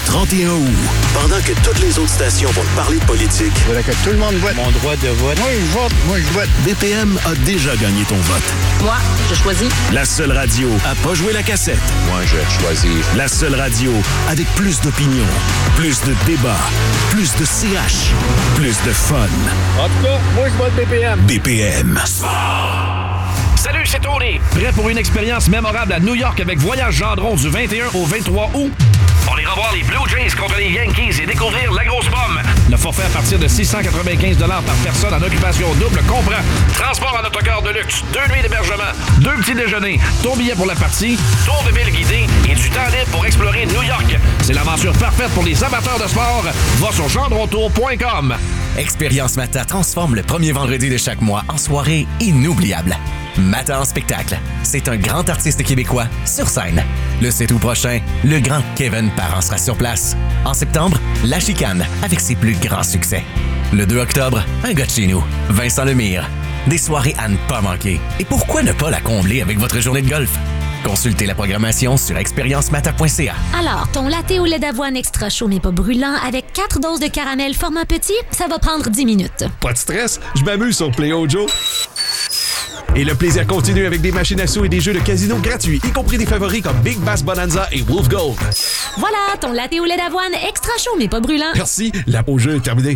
le 31 août. Pendant que toutes les autres stations vont te parler de politique. Il faudrait que tout le monde vote. Mon droit de vote. Moi, je vote. BPM a déjà gagné ton vote. Moi, je choisis. La seule radio à pas jouer la cassette. Moi, je choisis. La seule radio avec plus d'opinion, plus de débats, plus de CH, plus de fun. En tout cas, moi, je vote BPM. BPM. Salut, c'est Tony. Prêt pour une expérience mémorable à New York avec Voyage Gendron du 21 au 23 août? On ira voir les Blue Jays contre les Yankees et découvrir la grosse pomme. Le forfait à partir de 695 $ par personne en occupation double comprend transport en autocar de luxe, 2 nuits d'hébergement, 2 petits déjeuners, ton billet pour la partie, tour de ville guidé et du temps libre pour explorer New York. C'est l'aventure parfaite pour les amateurs de sport. Va sur gendrontour.com. Expérience Mata transforme le premier vendredi de chaque mois en soirée inoubliable. Mata en spectacle. C'est un grand artiste québécois sur scène. Le 7 août prochain, le grand Kevin Parent sera sur place. En septembre, La Chicane avec ses plus grands succès. Le 2 octobre, un gars de chez nous, Vincent Lemire. Des soirées à ne pas manquer. Et pourquoi ne pas la combler avec votre journée de golf? Consultez la programmation sur expériencemata.ca. Alors, ton latte au lait d'avoine extra chaud mais pas brûlant avec 4 doses de caramel format petit, ça va prendre 10 minutes. Pas de stress, je m'amuse sur Play Joe. Et le plaisir continue avec des machines à sous et des jeux de casino gratuits, y compris des favoris comme Big Bass Bonanza et Wolf Gold. Voilà, ton latte au lait d'avoine extra chaud mais pas brûlant. Merci, la pause jeu est terminée.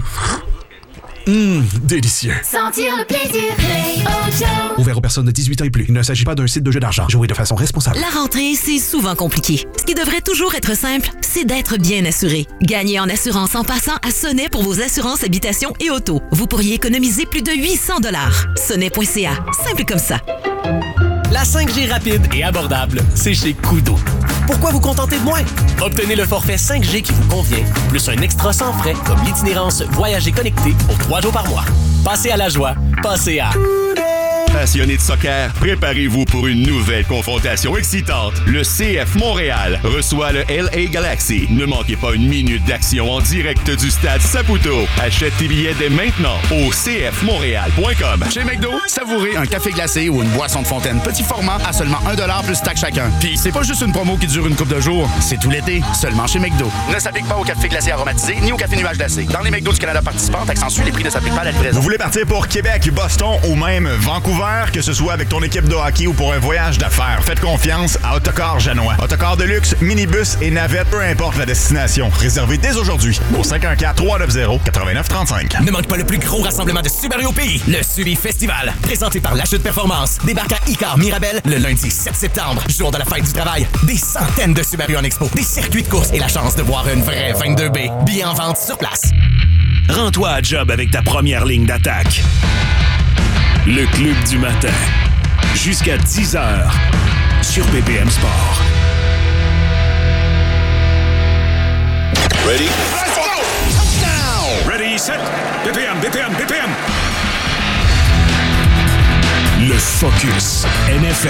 Délicieux. Sentir le plaisir, Play Joe. Ouvert aux personnes de 18 ans et plus. Il ne s'agit pas d'un site de jeu d'argent. Jouez de façon responsable. La rentrée, c'est souvent compliqué. Ce qui devrait toujours être simple, c'est d'être bien assuré. Gagnez en assurance en passant à Sonnet pour vos assurances habitation et auto. Vous pourriez économiser plus de 800 $. Sonnet.ca. Simple comme ça. La 5G rapide et abordable, c'est chez Koodo. Pourquoi vous contenter de moins? Obtenez le forfait 5G qui vous convient, plus un extra sans frais comme l'itinérance Voyager connecté pour 3 jours par mois. Passez à la joie, passez à... Passionnés de soccer, préparez-vous pour une nouvelle confrontation excitante. Le CF Montréal reçoit le LA Galaxy. Ne manquez pas une minute d'action en direct du stade Saputo. Achète tes billets dès maintenant au cfmontréal.com. Chez McDo, savourez un café glacé ou une boisson de fontaine petit format à seulement 1$ plus taxe chacun. Puis c'est pas juste une promo qui dure une couple de jours, c'est tout l'été, seulement chez McDo. Ne s'applique pas au café glacé aromatisé ni au café nuage glacé. Dans les McDo du Canada participants, taxe en Suisse, les prix ne s'appliquent pas à la livraison. Vous voulez partir pour Québec, Boston ou même Vancouver? Que ce soit avec ton équipe de hockey ou pour un voyage d'affaires, faites confiance à Autocar Janois. Autocar de luxe, minibus et navette, peu importe la destination. Réservez dès aujourd'hui au 514-390-8935. Ne manque pas le plus gros rassemblement de Subaru au pays, le Subi Festival. Présenté par l'achat de performance. Débarque à Icar Mirabel le lundi 7 septembre, jour de la fête du travail. Des centaines de Subaru en expo, des circuits de course et la chance de voir une vraie 22B. Billets en vente sur place. Rends-toi à job avec ta première ligne d'attaque. Le Club du matin. Jusqu'à 10h sur BPM Sport. Ready? Let's go! Touchdown! Ready, set, BPM. Le Focus NFL.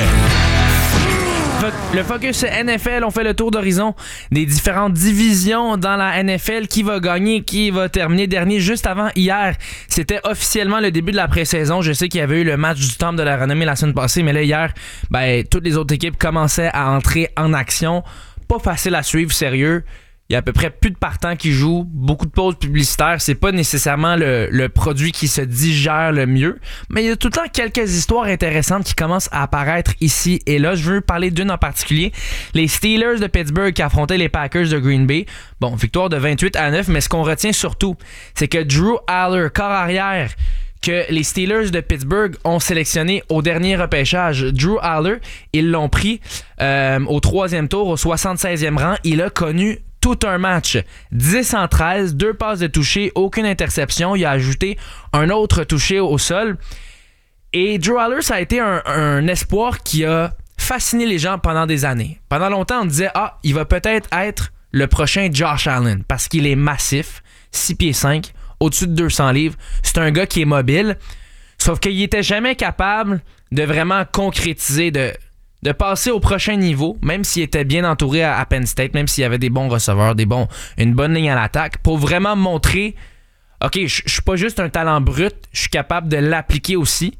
Le Focus NFL, on fait le tour d'horizon des différentes divisions dans la NFL. Qui va gagner, qui va terminer dernier. Juste avant hier, c'était officiellement le début de la pré-saison. Je sais qu'il y avait eu le match du Temple de la Renommée la semaine passée, mais là hier, toutes les autres équipes commençaient à entrer en action. Pas facile à suivre, sérieux. Il y a à peu près plus de partants qui jouent, beaucoup de pauses publicitaires. C'est pas nécessairement le produit qui se digère le mieux, mais il y a tout le temps quelques histoires intéressantes qui commencent à apparaître ici et là. Je veux parler d'une en particulier. Les Steelers de Pittsburgh qui affrontaient les Packers de Green Bay. Bon, victoire de 28-9, mais ce qu'on retient surtout, c'est que Drew Aller, corps arrière, que les Steelers de Pittsburgh ont sélectionné au dernier repêchage. Drew Aller, ils l'ont pris au 3e tour, au 76e rang. Il a connu tout un match. 10 en 13, 2 passes de toucher, aucune interception. Il a ajouté un autre touché au sol. Et Drew Aller, ça a été un espoir qui a fasciné les gens pendant des années. Pendant longtemps, on disait « il va peut-être être le prochain Josh Allen » parce qu'il est massif, 6 pieds 5, au-dessus de 200 livres. C'est un gars qui est mobile. Sauf qu'il n'était jamais capable de vraiment concrétiser, de passer au prochain niveau, même s'il était bien entouré à Penn State, même s'il y avait des bons receveurs, une bonne ligne à l'attaque, pour vraiment montrer « OK, je suis pas juste un talent brut, je suis capable de l'appliquer aussi ».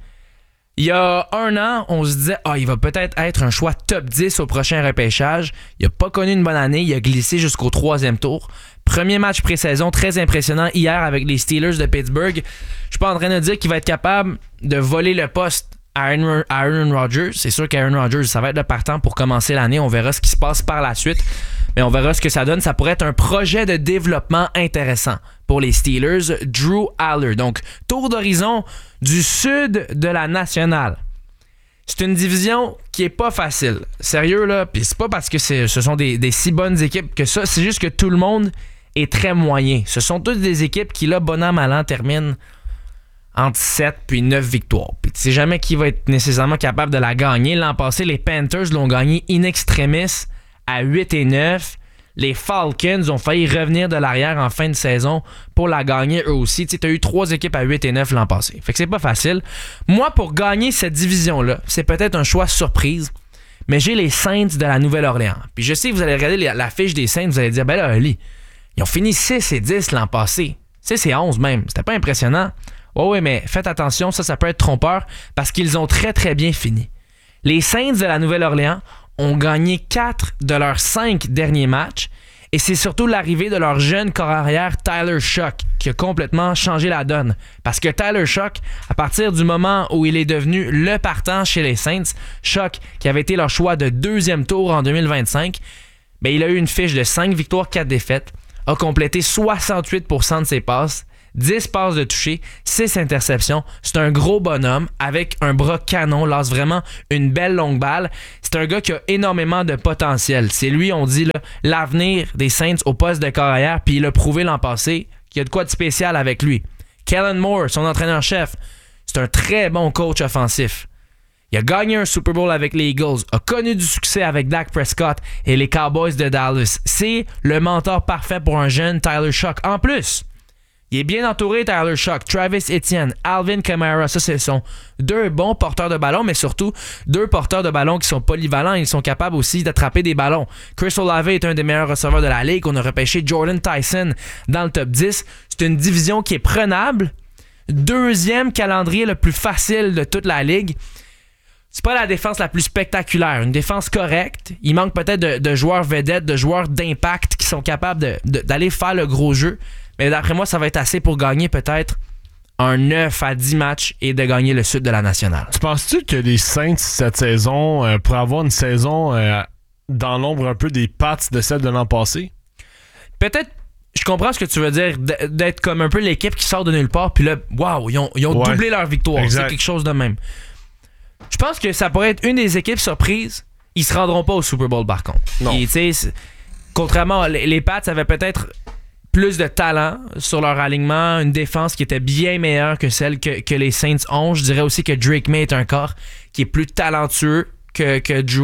Il y a un an, on se disait il va peut-être être un choix top 10 au prochain repêchage. Il n'a pas connu une bonne année. Il a glissé jusqu'au 3e tour. Premier match pré-saison, très impressionnant hier avec les Steelers de Pittsburgh. Je suis pas en train de dire qu'il va être capable de voler le poste à Aaron Rodgers. C'est sûr qu'Aaron Rodgers, ça va être le partant pour commencer l'année. On verra ce qui se passe par la suite. Mais on verra ce que ça donne. Ça pourrait être un projet de développement intéressant pour les Steelers. Drew Aller. Donc, tour d'horizon du sud de la nationale. C'est une division qui est pas facile. Sérieux, là. Puis c'est pas parce que ce sont des si bonnes équipes que ça. C'est juste que tout le monde est très moyen. Ce sont toutes des équipes qui, là, bon an, mal an, terminent entre 7 puis 9 victoires. Puis tu sais jamais qui va être nécessairement capable de la gagner. L'an passé, les Panthers l'ont gagné in extremis à 8-9. Les Falcons ont failli revenir de l'arrière en fin de saison pour la gagner eux aussi. Tu as eu 3 équipes à 8-9 l'an passé. Fait que c'est pas facile. Moi, pour gagner cette division-là, c'est peut-être un choix surprise, mais j'ai les Saints de la Nouvelle-Orléans. Puis je sais que vous allez regarder la fiche des Saints, vous allez dire, ben là, Ali, ils ont fini 6-10 l'an passé. 6-11 même. C'était pas impressionnant. Oui, mais faites attention, ça peut être trompeur parce qu'ils ont très, très bien fini. Les Saints de la Nouvelle-Orléans ont gagné 4 de leurs 5 derniers matchs et c'est surtout l'arrivée de leur jeune corps arrière Tyler Shough qui a complètement changé la donne. Parce que Tyler Shough, à partir du moment où il est devenu le partant chez les Saints, Shough, qui avait été leur choix de 2e tour en 2025, ben, il a eu une fiche de 5 victoires, 4 défaites, a complété 68% de ses passes, 10 passes de toucher, 6 interceptions. C'est un gros bonhomme avec un bras canon, lance vraiment une belle longue balle. C'est un gars qui a énormément de potentiel. C'est lui, on dit, là, l'avenir des Saints au poste de corps arrière, puis il a prouvé l'an passé qu'il y a de quoi de spécial avec lui. Kellen Moore, son entraîneur-chef, c'est un très bon coach offensif. Il a gagné un Super Bowl avec les Eagles, a connu du succès avec Dak Prescott et les Cowboys de Dallas. C'est le mentor parfait pour un jeune Tyler Shough. En plus, il est bien entouré, Tyler Shough, Travis Etienne, Alvin Kamara. Ça, ce sont 2 bons porteurs de ballon, mais surtout 2 porteurs de ballon qui sont polyvalents. Ils sont capables aussi d'attraper des ballons. Chris Olave est un des meilleurs receveurs de la ligue. On a repêché Jordan Tyson dans le top 10. C'est une division qui est prenable. 2e calendrier le plus facile de toute la ligue. C'est pas la défense la plus spectaculaire. Une défense correcte. Il manque peut-être de joueurs vedettes, de joueurs d'impact qui sont capables d'aller faire le gros jeu. Mais d'après moi, ça va être assez pour gagner peut-être un 9 à 10 matchs et de gagner le sud de la nationale. Tu penses-tu que les Saints, cette saison, pourraient avoir une saison dans l'ombre un peu des Pats de celle de l'an passé? Peut-être, je comprends ce que tu veux dire, d'être comme un peu l'équipe qui sort de nulle part, puis là, waouh, ils ont doublé leur victoire. Exact. C'est quelque chose de même. Je pense que ça pourrait être une des équipes surprises. Ils se rendront pas au Super Bowl, par contre. Non. Et, contrairement, les Pats avaient peut-être plus de talent sur leur alignement, une défense qui était bien meilleure que celle que les Saints ont. Je dirais aussi que Drake May est un corps qui est plus talentueux que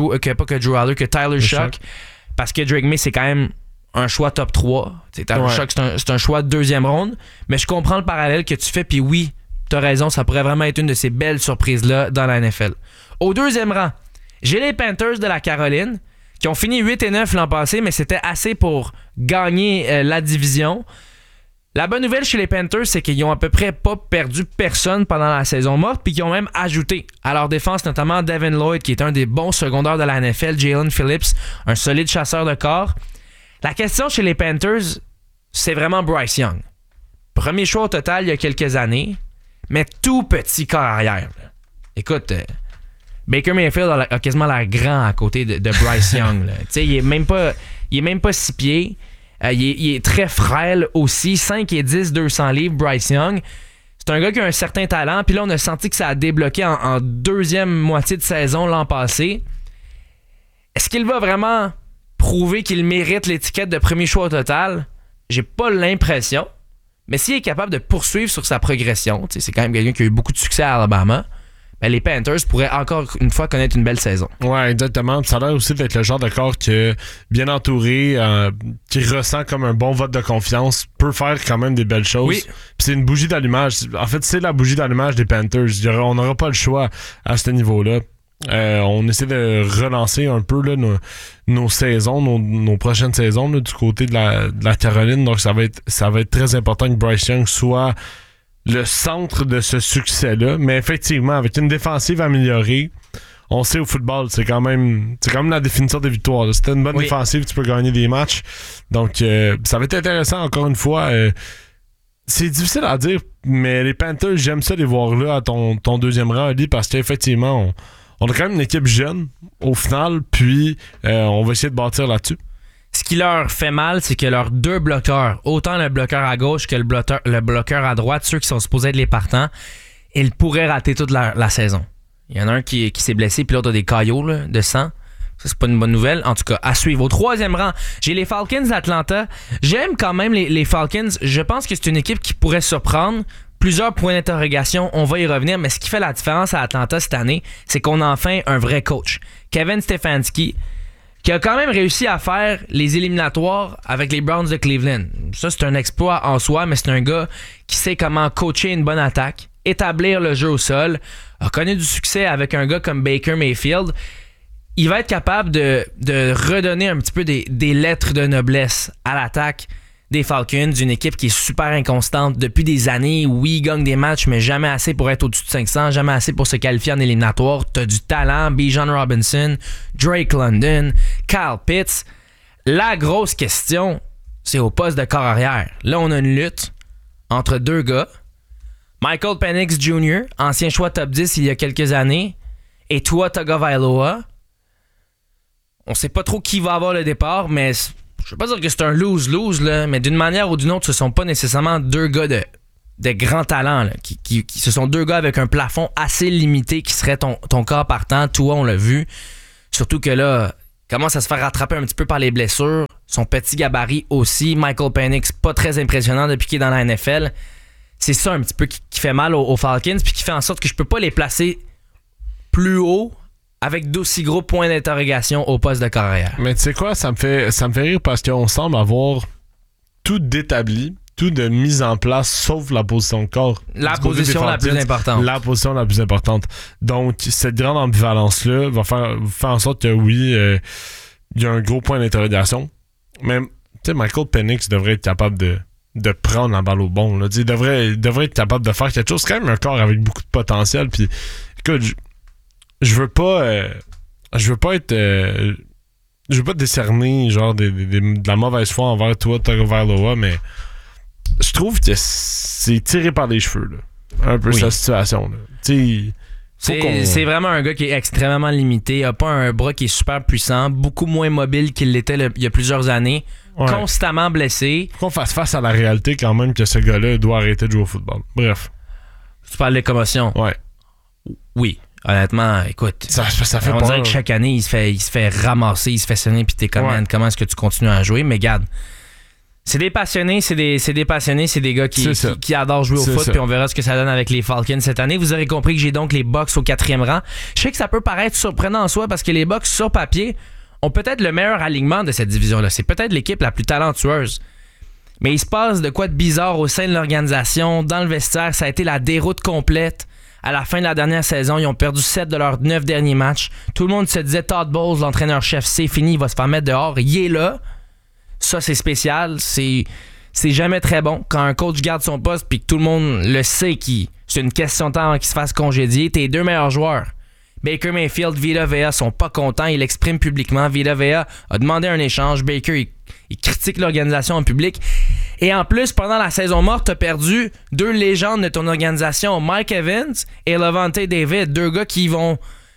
Tyler Shough, parce que Drake May, c'est quand même un choix top 3. Tyler Shough, c'est un choix de 2e ronde, mais je comprends le parallèle que tu fais, puis oui, t'as raison, ça pourrait vraiment être une de ces belles surprises-là dans la NFL. Au 2e rang, j'ai les Panthers de la Caroline, qui ont fini 8-9 l'an passé, mais c'était assez pour gagner la division. La bonne nouvelle chez les Panthers, c'est qu'ils ont à peu près pas perdu personne pendant la saison morte, puis qu'ils ont même ajouté à leur défense, notamment Devin Lloyd, qui est un des bons secondaires de la NFL, Jalen Phillips, un solide chasseur de corps. La question chez les Panthers, c'est vraiment Bryce Young. Premier choix au total il y a quelques années, mais tout petit corps arrière. Écoute, Baker Mayfield a quasiment l'air grand à côté de Bryce Young. Il est même pas 6 pieds. Il est très frêle aussi. 5 et 10, 200 livres, Bryce Young. C'est un gars qui a un certain talent. Puis là, on a senti que ça a débloqué en 2e moitié de saison l'an passé. Est-ce qu'il va vraiment prouver qu'il mérite l'étiquette de premier choix au total? J'ai pas l'impression. Mais s'il est capable de poursuivre sur sa progression, c'est quand même quelqu'un qui a eu beaucoup de succès à Alabama, ben les Panthers pourraient encore une fois connaître une belle saison. Ouais, exactement. Ça a l'air aussi d'être le genre de corps qui, bien entouré, qui ressent comme un bon vote de confiance, peut faire quand même des belles choses. Oui. Puis c'est une bougie d'allumage. En fait, c'est la bougie d'allumage des Panthers. On n'aura pas le choix à ce niveau-là. On essaie de relancer un peu là, nos saisons, nos prochaines saisons là, du côté de la Caroline. Donc ça va être très important que Bryce Young soit le centre de ce succès-là. Mais effectivement, avec une défensive améliorée, on sait au football, c'est quand même la définition des victoires. Là. Si t'as une bonne défensive, tu peux gagner des matchs. Donc, ça va être intéressant, encore une fois. C'est difficile à dire, mais les Panthers, j'aime ça les voir là à ton deuxième rang, Ali, parce qu'effectivement, on a quand même une équipe jeune au final, puis on va essayer de bâtir là-dessus. Ce qui leur fait mal, c'est que leurs deux bloqueurs, autant le bloqueur à gauche que le bloqueur à droite, ceux qui sont supposés être les partants, ils pourraient rater toute la saison. Il y en a un qui s'est blessé, puis l'autre a des caillots là, de sang. Ça, c'est pas une bonne nouvelle. En tout cas, à suivre. Au troisième rang, j'ai les Falcons d'Atlanta. J'aime quand même les Falcons. Je pense que c'est une équipe qui pourrait surprendre. Plusieurs points d'interrogation, on va y revenir. Mais ce qui fait la différence à Atlanta cette année, c'est qu'on a enfin un vrai coach. Kevin Stefanski, qui a quand même réussi à faire les éliminatoires avec les Browns de Cleveland. Ça, c'est un exploit en soi, mais c'est un gars qui sait comment coacher une bonne attaque, établir le jeu au sol, a connu du succès avec un gars comme Baker Mayfield. Il va être capable de redonner un petit peu des lettres de noblesse à l'attaque des Falcons, d'une équipe qui est super inconstante depuis des années. Oui, il gagne des matchs, mais jamais assez pour être au-dessus de 500, jamais assez pour se qualifier en éliminatoire. T'as du talent, Bijan Robinson, Drake London, Kyle Pitts. La grosse question, c'est au poste de corps arrière. Là, on a une lutte entre deux gars. Michael Penix Jr., ancien choix top 10 il y a quelques années, et Tua Tagovailoa. On sait pas trop qui va avoir le départ, mais je veux pas dire que c'est un lose-lose, là, mais d'une manière ou d'une autre, ce sont pas nécessairement deux gars de grands talents. Là, ce sont deux gars avec un plafond assez limité qui serait ton corps partant. Tua, on l'a vu. Surtout que là, commence à se faire rattraper un petit peu par les blessures. Son petit gabarit aussi. Michael Penix, pas très impressionnant depuis qu'il est dans la NFL. C'est ça un petit peu qui fait mal aux Falcons, puis qui fait en sorte que je peux pas les placer plus haut avec d'aussi gros points d'interrogation au poste de carrière. Mais tu sais quoi, ça me fait rire parce qu'on semble avoir tout d'établi, tout de mis en place, sauf la position de corps. La position la plus importante. La position la plus importante. Donc, cette grande ambivalence-là va faire en sorte que oui, il y a un gros point d'interrogation. Mais, tu sais, Michael Penix devrait être capable de prendre la balle au bon. Là. Il devrait être capable de faire quelque chose. C'est quand même un corps avec beaucoup de potentiel. Puis, écoute, je veux pas décerner genre de la mauvaise foi envers toi, Tagovailoa, mais je trouve que c'est tiré par les cheveux, là. Un peu sa situation. Là. C'est vraiment un gars qui est extrêmement limité. Il a pas un bras qui est super puissant, beaucoup moins mobile qu'il l'était il y a plusieurs années. Ouais. Constamment blessé. Faut qu'on fasse face à la réalité quand même que ce gars-là doit arrêter de jouer au football. Bref. Tu parles de commotion? Ouais. Oui. Honnêtement, écoute, ça fait on peur. dirait que chaque année, il se fait ramasser, il se fait sonner, puis t'es comment est-ce que tu continues à jouer? Mais regarde, c'est des passionnés, c'est des passionnés, c'est des gars qui adorent jouer au foot, puis on verra ce que ça donne avec les Falcons cette année. Vous aurez compris que j'ai donc les Bucs au 4e rang. Je sais que ça peut paraître surprenant en soi, parce que les Bucs, sur papier, ont peut-être le meilleur alignement de cette division-là. C'est peut-être l'équipe la plus talentueuse. Mais il se passe de quoi de bizarre au sein de l'organisation, dans le vestiaire. Ça a été la déroute complète. À la fin de la dernière saison, ils ont perdu 7 de leurs 9 derniers matchs. Tout le monde se disait Todd Bowles, l'entraîneur-chef, c'est fini, il va se faire mettre dehors. Il est là. Ça, c'est spécial. C'est jamais très bon. Quand un coach garde son poste puis que tout le monde le sait c'est une question de temps avant qu'il se fasse congédier, tes deux meilleurs joueurs, Baker Mayfield, Vita Vea, sont pas contents. Ils l'expriment publiquement. Vita Vea a demandé un échange. Baker, il critique l'organisation en public. Et en plus, pendant la saison morte, t'as perdu deux légendes de ton organisation, Mike Evans et Lavonte David, deux gars qui vont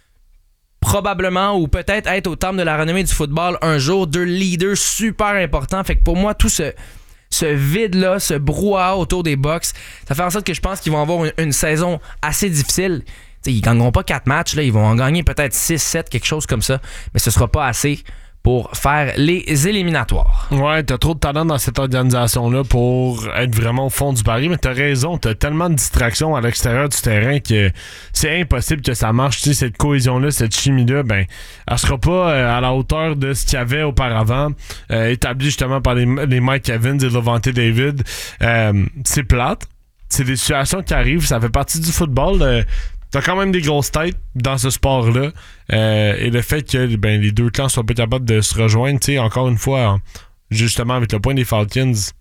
probablement ou peut-être être au temple de la renommée du football un jour, deux leaders super importants. Fait que pour moi, tout ce vide-là, ce brouhaha autour des Bucs, ça fait en sorte que je pense qu'ils vont avoir une saison assez difficile. T'sais, ils gagneront pas 4 matchs, là, ils vont en gagner peut-être 6, 7, quelque chose comme ça, mais ce sera pas assez pour faire les éliminatoires. Ouais, t'as trop de talent dans cette organisation-là pour être vraiment au fond du baril, mais t'as raison, t'as tellement de distractions à l'extérieur du terrain que c'est impossible que ça marche. Tu sais, cette cohésion-là, cette chimie-là, ben, elle sera pas à la hauteur de ce qu'il y avait auparavant, établi justement par les Mike Evans et Lavonte David. C'est plate. C'est des situations qui arrivent, ça fait partie du football. T'as quand même des grosses têtes dans ce sport-là. Et le fait que les deux clans soient pas capables de se rejoindre, tu sais, encore une fois, justement avec le point des Falcons,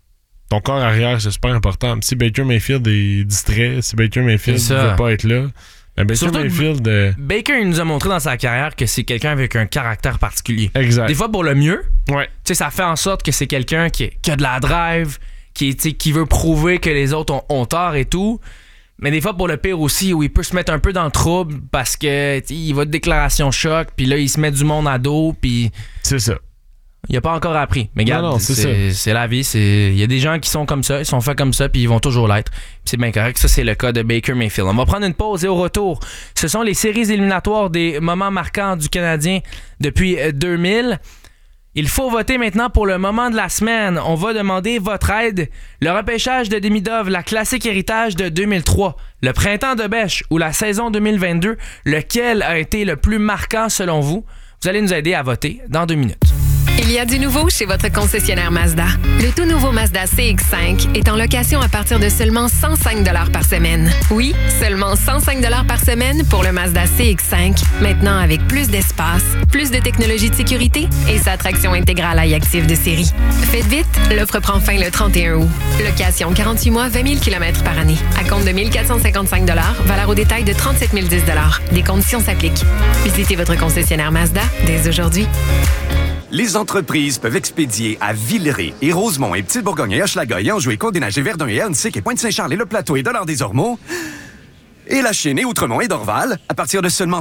ton corps arrière, c'est super important. Si Baker Mayfield est distrait, si Baker Mayfield ne veut pas être là, ben Baker Mayfield... Baker il nous a montré dans sa carrière que c'est quelqu'un avec un caractère particulier. Exact. Des fois, pour le mieux, ouais. Ça fait en sorte que c'est quelqu'un qui a de la drive, qui veut prouver que les autres ont tort et tout. Mais des fois, pour le pire aussi, où il peut se mettre un peu dans le trouble parce que il va de déclaration choc, puis là, il se met du monde à dos, puis... C'est ça. Il a pas encore appris. Mais regarde, non, c'est la vie. Il y a des gens qui sont comme ça, ils sont faits comme ça, puis ils vont toujours l'être. Puis c'est bien correct. Ça, c'est le cas de Baker Mayfield. On va prendre une pause et au retour, ce sont les séries éliminatoires des moments marquants du Canadien depuis 2000. Il faut voter maintenant pour le moment de la semaine. On va demander votre aide. Le repêchage de Demidov, la classique héritage de 2003, le printemps de Bêche ou la saison 2022, lequel a été le plus marquant selon vous? Vous allez nous aider à voter dans 2 minutes. Il y a du nouveau chez votre concessionnaire Mazda. Le tout nouveau Mazda CX-5 est en location à partir de seulement 105 $ par semaine. Oui, seulement 105 $ par semaine pour le Mazda CX-5, maintenant avec plus d'espace, plus de technologie de sécurité et sa traction intégrale iActive de série. Faites vite, l'offre prend fin le 31 août. Location 48 mois, 20 000 km par année. À compte de 1 455 $, valeur au détail de 37 010 $. Des conditions s'appliquent. Visitez votre concessionnaire Mazda dès aujourd'hui. Les entreprises peuvent expédier à Villeray et Rosemont et Petite-Bourgogne et Hochelaga et Anjou et Côte-des-Neiges et Verdun et Huntsic et Pointe-Saint-Charles et Le Plateau et Dollard-des-Ormeaux et La Chine et Outremont et Dorval à partir de seulement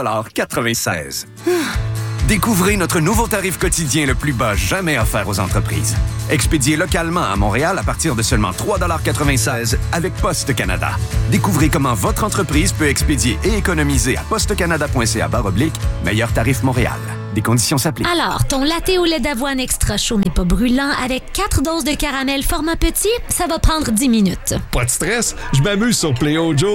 3,96 $. Découvrez notre nouveau tarif quotidien le plus bas jamais offert aux entreprises. Expédié localement à Montréal à partir de seulement 3,96 $ avec Poste Canada. Découvrez comment votre entreprise peut expédier et économiser à postecanada.ca/meilleur tarif Montréal. Des conditions s'appliquent. Alors, ton latte au lait d'avoine extra chaud mais pas brûlant avec 4 doses de caramel format petit, ça va prendre 10 minutes. Pas de stress, je m'amuse sur Play Ojo.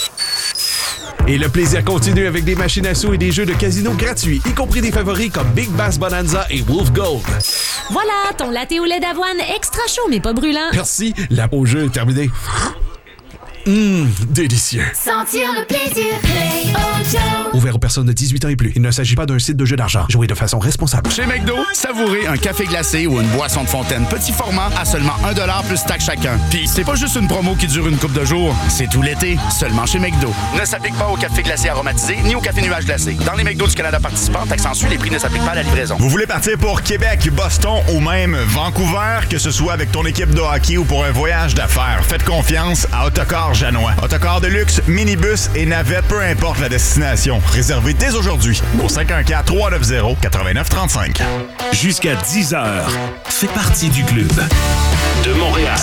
Et le plaisir continue avec des machines à sous et des jeux de casino gratuits, y compris des favoris comme Big Bass Bonanza et Wolf Gold. Voilà, ton latte au lait d'avoine extra chaud mais pas brûlant. Merci, la pause jeu est terminée. Délicieux. Sentir le plaisir, Play Ojo. Ouvert aux personnes de 18 ans et plus. Il ne s'agit pas d'un site de jeu d'argent. Jouez de façon responsable. Chez McDo, savourez un café glacé ou une boisson de fontaine petit format à seulement 1 $ plus taxe chacun. Puis c'est pas juste une promo qui dure une couple de jours, c'est tout l'été, seulement chez McDo. Ne s'applique pas au café glacé aromatisé ni au café nuage glacé. Dans les McDo du Canada participants, taxe en sus, les prix ne s'appliquent pas à la livraison. Vous voulez partir pour Québec, Boston ou même Vancouver, que ce soit avec ton équipe de hockey ou pour un voyage d'affaires, faites confiance à Autocar Janois. Autocar de luxe, minibus et navette, peu importe la destination. Réservez dès aujourd'hui au 514-390-8935. Jusqu'à 10h, fais partie du club. De Montréal,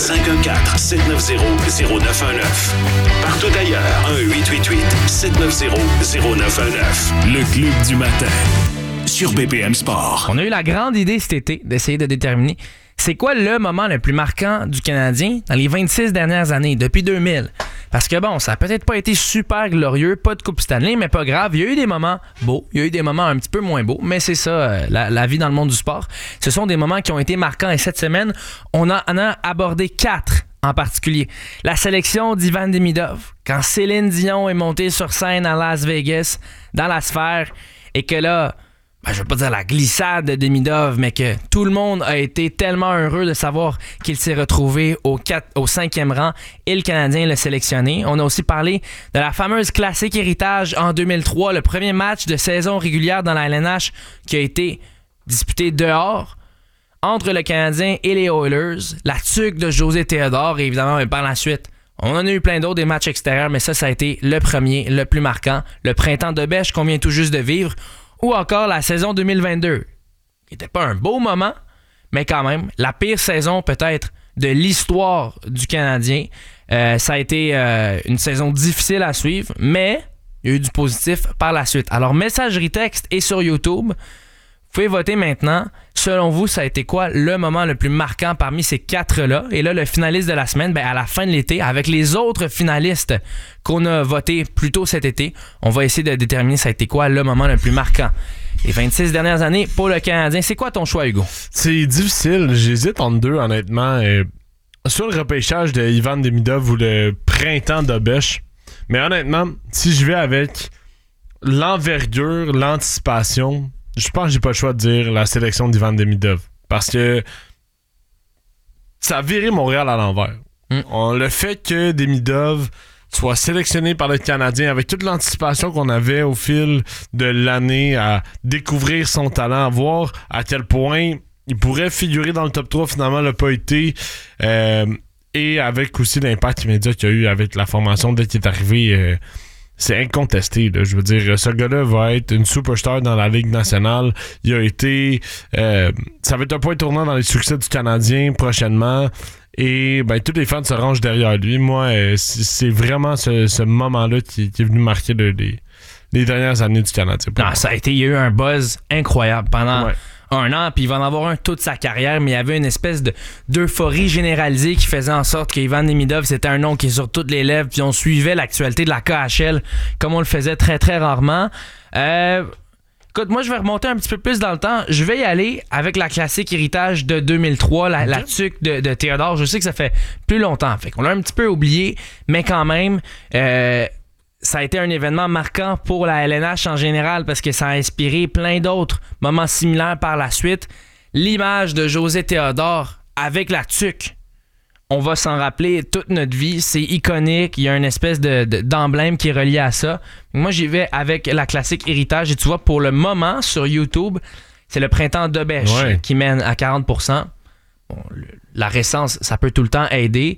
514-790-0919. Partout ailleurs, 1-888-790-0919. Le club du matin. Sur BPM Sport. On a eu la grande idée cet été d'essayer de déterminer c'est quoi le moment le plus marquant du Canadien dans les 26 dernières années, depuis 2000. Parce que bon, ça a peut-être pas été super glorieux, pas de Coupe Stanley, mais pas grave. Il y a eu des moments beaux, il y a eu des moments un petit peu moins beaux, mais c'est ça, la vie dans le monde du sport. Ce sont des moments qui ont été marquants et cette semaine, on en a abordé 4 en particulier. La sélection d'Ivan Demidov, quand Céline Dion est montée sur scène à Las Vegas, dans la sphère, et que là... je veux pas dire la glissade de Demidov, mais que tout le monde a été tellement heureux de savoir qu'il s'est retrouvé au 5e rang et le Canadien l'a sélectionné. On a aussi parlé de la fameuse classique héritage en 2003, le premier match de saison régulière dans la LNH qui a été disputé dehors entre le Canadien et les Oilers, la tuque de José Théodore et évidemment par la suite. On en a eu plein d'autres, des matchs extérieurs, mais ça a été le premier, le plus marquant. Le printemps de Bêche qu'on vient tout juste de vivre. Ou encore la saison 2022, qui n'était pas un beau moment, mais quand même, la pire saison peut-être de l'histoire du Canadien. Ça a été une saison difficile à suivre, mais il y a eu du positif par la suite. Alors, messagerie texte et sur YouTube, vous pouvez voter maintenant. Selon vous, ça a été quoi le moment le plus marquant parmi ces 4-là? Et là, le finaliste de la semaine, à la fin de l'été, avec les autres finalistes qu'on a votés plus tôt cet été, on va essayer de déterminer ça a été quoi le moment le plus marquant. Les 26 dernières années pour le Canadien. C'est quoi ton choix, Hugo? C'est difficile. J'hésite entre deux, honnêtement. Sur le repêchage de Ivan Demidov ou le printemps de Bêche. Mais honnêtement, si je vais avec l'envergure, l'anticipation... Je pense que j'ai pas le choix de dire la sélection d'Ivan Demidov. Parce que ça a viré Montréal à l'envers. Le fait que Demidov soit sélectionné par le Canadien avec toute l'anticipation qu'on avait au fil de l'année à découvrir son talent, à voir à quel point il pourrait figurer dans le top 3, finalement n'a pas été, et avec aussi l'impact immédiat qu'il y a eu avec la formation dès qu'il est arrivé, c'est incontesté, là. Je veux dire, ce gars-là va être une superstar dans la Ligue nationale. Il a été... ça va être un point tournant dans les succès du Canadien prochainement. Et ben, tous les fans se rangent derrière lui. Moi, c'est vraiment ce moment-là qui est venu marquer les dernières années du Canadien. Non, ça a été... Il y a eu un buzz incroyable pendant... un an, puis il va en avoir un toute sa carrière, mais il y avait une espèce d'euphorie généralisée qui faisait en sorte qu'Ivan Demidov, c'était un nom qui est sur toutes les lèvres, puis on suivait l'actualité de la KHL comme on le faisait très très rarement. Écoute, moi je vais remonter un petit peu plus dans le temps. Je vais y aller avec la classique héritage de 2003, la tuque de Théodore. Je sais que ça fait plus longtemps, fait qu'on l'a un petit peu oublié, mais quand même... ça a été un événement marquant pour la LNH en général parce que ça a inspiré plein d'autres moments similaires par la suite. L'image de José Théodore avec la tuque, on va s'en rappeler toute notre vie. C'est iconique. Il y a une espèce d'emblème qui est relié à ça. Moi, j'y vais avec la classique héritage. Et tu vois, pour le moment, sur YouTube, c'est le printemps de Bêche qui mène à 40%. Bon, la récence, ça peut tout le temps aider.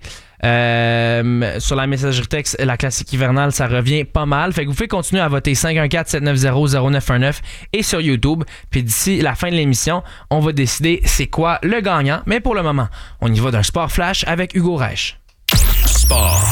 Sur la messagerie texte, la classique hivernale, ça revient pas mal. Fait que vous pouvez continuer à voter 514-790-0919 et sur YouTube. Puis d'ici la fin de l'émission, on va décider c'est quoi le gagnant. Mais pour le moment, on y va d'un sport flash avec Hugo Reich. Sport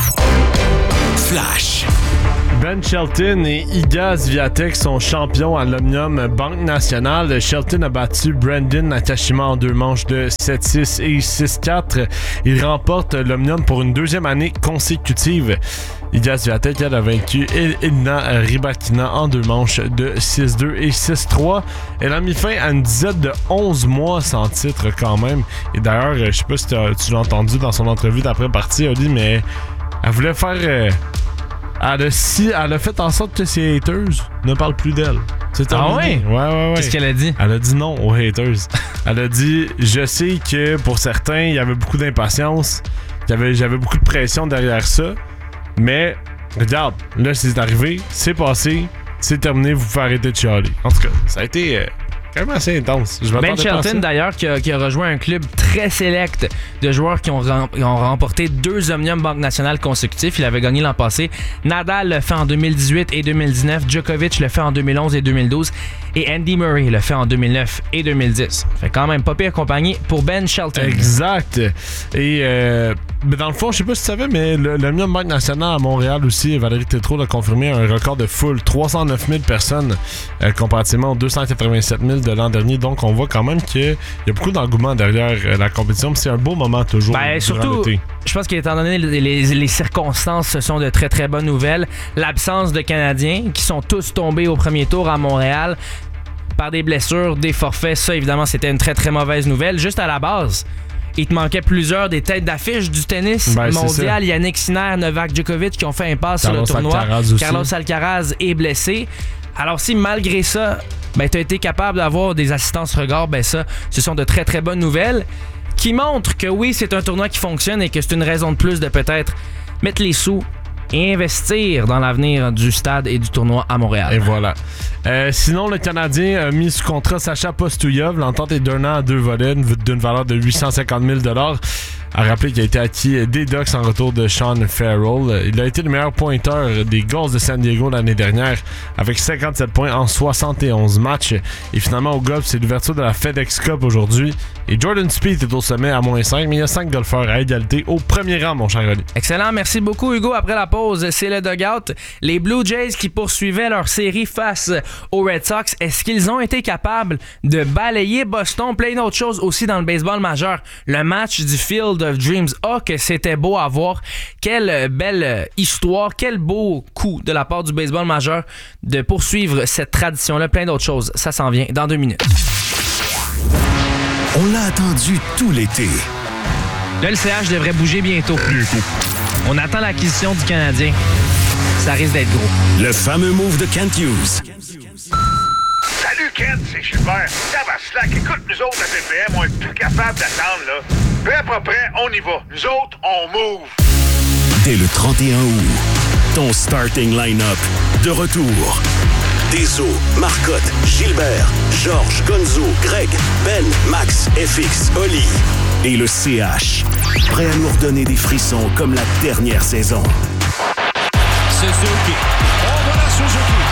flash. Ben Shelton et Iga Swiatek sont champions à l'Omnium Banque Nationale. Shelton a battu Brandon Nakashima en 2 manches de 7-6 et 6-4. Il remporte l'Omnium pour une 2e année consécutive. Iga Swiatek, elle a vaincu Elina Rybakina en 2 manches de 6-2 et 6-3. Elle a mis fin à une disette de 11 mois sans titre quand même. Et d'ailleurs, je sais pas si tu l'as entendu dans son entrevue d'après-partie, Oli, mais elle voulait faire... Elle a fait en sorte que ses haters ne parlent plus d'elle. C'est terminé. Ah oui? Ouais. Qu'est-ce qu'elle a dit? Elle a dit non aux haters. Elle a dit, je sais que pour certains, il y avait beaucoup d'impatience, j'avais beaucoup de pression derrière ça, mais regarde, là c'est arrivé, c'est passé, c'est terminé, vous pouvez arrêter de chialer. En tout cas, ça a été... quand même assez intense. Ben Shelton, d'ailleurs, qui a rejoint un club très sélect de joueurs qui ont remporté 2 Omnium Banque Nationale consécutifs. Il avait gagné l'an passé. Nadal le fait en 2018 et 2019. Djokovic le fait en 2011 et 2012. Et Andy Murray le fait en 2009 et 2010. Fait quand même pas pire compagnie pour Ben Shelton. Exact. Et dans le fond, je sais pas si tu savais, mais l'Omnium Banque Nationale à Montréal aussi, Valérie Tétrault a confirmé un record de foule. 309 000 personnes comparativement aux 287 000 de l'an dernier. Donc, on voit quand même qu'il y a beaucoup d'engouement derrière la compétition. C'est un beau moment toujours. Surtout, je pense qu'étant donné les circonstances, ce sont de très, très bonnes nouvelles. L'absence de Canadiens qui sont tous tombés au premier tour à Montréal par des blessures, des forfaits. Ça, évidemment, c'était une très, très mauvaise nouvelle. Juste à la base, il te manquait plusieurs des têtes d'affiche du tennis mondial. Yannick Sinner, Novak Djokovic qui ont fait impasse sur le tournoi. Carlos Alcaraz est blessé. Alors si malgré ça, tu as été capable d'avoir des assistances regards, ça, ce sont de très très bonnes nouvelles qui montrent que oui, c'est un tournoi qui fonctionne et que c'est une raison de plus de peut-être mettre les sous et investir dans l'avenir du stade et du tournoi à Montréal. Et voilà. Sinon, le Canadien a mis sous contrat Sacha Postouillev. L'entente est d'1 an à 2 volets d'une valeur de 850 000 $. À rappeler qu'il a été acquis des Ducks en retour de Sean Farrell. Il a été le meilleur pointeur des Gulls de San Diego l'année dernière avec 57 points en 71 matchs. Et finalement, au golf, c'est l'ouverture de la FedEx Cup aujourd'hui. Et Jordan Spieth est au sommet à -5, mais il y a 5 golfeurs à égalité au premier rang, mon cher René. Excellent, merci beaucoup Hugo. Après la pause, c'est le dugout. Les Blue Jays qui poursuivaient leur série face aux Red Sox, est-ce qu'ils ont été capables de balayer Boston? Plein d'autres choses aussi dans le baseball majeur. Le match du Field of Dreams, que c'était beau à voir. Quelle belle histoire, quel beau coup de la part du baseball majeur de poursuivre cette tradition-là. Plein d'autres choses, ça s'en vient dans 2 minutes. On l'a attendu tout l'été. Le LCH devrait bouger bientôt. On attend l'acquisition du Canadien. Ça risque d'être gros. Le fameux move de Kent Hughes. Salut, Ken, c'est Gilbert. Tabaslac, écoute, nous autres, à BPM, on est plus capable d'attendre, là. Prêt, pas prêt, on y va. Nous autres, on move. Dès le 31 août, ton starting line-up de retour. Deso, Marcotte, Gilbert, Georges, Gonzo, Greg, Ben, Max, FX, Oli et le CH. Prêt à nous redonner des frissons comme la dernière saison. Suzuki. On va la Suzuki.